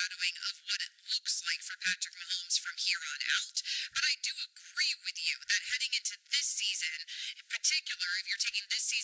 foreshadowing of what it looks like for Patrick Mahomes from here on out. But I do agree with you that heading into this season, in particular, if you're taking this season